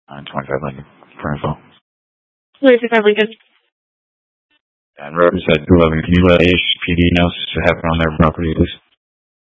925 Lincoln for info. 925 Lincoln. And Rose at 211. Can you let AHPD know to happen on their property, please?